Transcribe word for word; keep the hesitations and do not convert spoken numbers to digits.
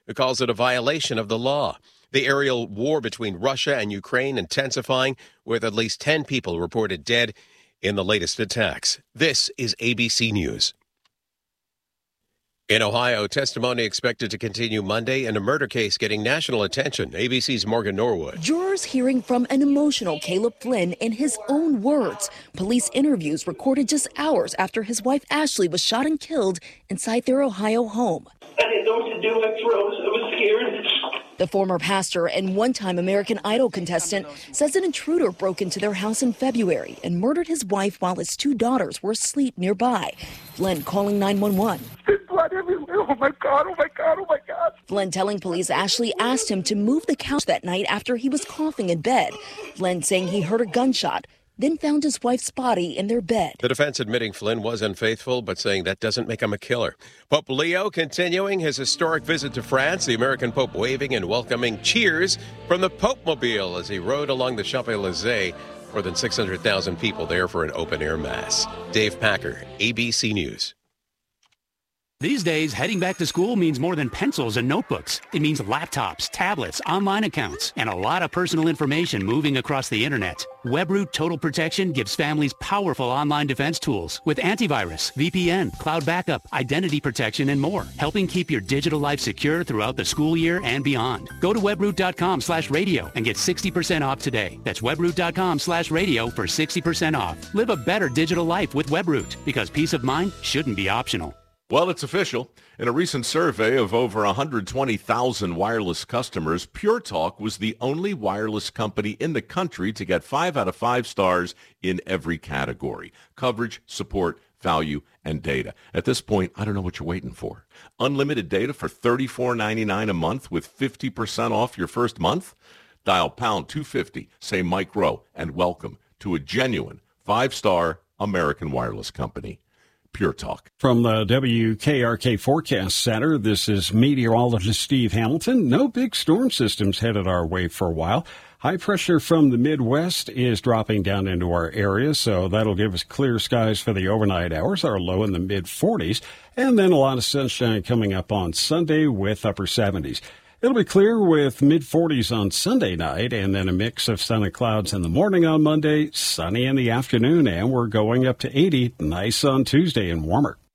who calls it a violation of the law. The aerial war between Russia and Ukraine intensifying, with at least ten people reported dead in the latest attacks. This is A B C News. In Ohio, testimony expected to continue Monday in a murder case getting national attention. A B C's Morgan Norwood. Jurors hearing from an emotional Caleb Flynn in his own words. Police interviews recorded just hours after his wife Ashley was shot and killed inside their Ohio home. I didn't know what to do. I froze. I was scared. The former pastor and one-time American Idol contestant says an intruder broke into their house in February and murdered his wife while his two daughters were asleep nearby. Flynn calling nine one one. There's blood everywhere. Oh, my God. Oh, my God. Oh, my God. Flynn telling police Ashley asked him to move the couch that night after he was coughing in bed. Flynn saying he heard a gunshot, then found his wife's body in their bed. The defense admitting Flynn was unfaithful, but saying that doesn't make him a killer. Pope Leo continuing his historic visit to France, the American Pope waving and welcoming cheers from the Pope-mobile as he rode along the Champs-Élysées. More than six hundred thousand people there for an open-air mass. Dave Packer, A B C News. These days, heading back to school means more than pencils and notebooks. It means laptops, tablets, online accounts, and a lot of personal information moving across the internet. WebRoot Total Protection gives families powerful online defense tools with antivirus, V P N, cloud backup, identity protection, and more, helping keep your digital life secure throughout the school year and beyond. Go to webroot.com slash radio and get sixty percent off today. That's webroot.com slash radio for sixty percent off. Live a better digital life with WebRoot, because peace of mind shouldn't be optional. Well, it's official. In a recent survey of over one hundred twenty thousand wireless customers, Pure Talk was the only wireless company in the country to get five out of five stars in every category: coverage, support, value, and data. At this point, I don't know what you're waiting for. Unlimited data for thirty-four ninety-nine a month with fifty percent off your first month? Dial pound two fifty, say Mike Rowe, and welcome to a genuine five-star American wireless company. Pure Talk. From the W K R K Forecast Center, this is meteorologist Steve Hamilton. No big storm systems headed our way for a while. High pressure from the Midwest is dropping down into our area, so that'll give us clear skies for the overnight hours, our low in the mid forties, and then a lot of sunshine coming up on Sunday with upper seventies. It'll be clear with mid forties on Sunday night, and then a mix of sun and clouds in the morning on Monday, sunny in the afternoon, and we're going up to eighty, nice on Tuesday and warmer.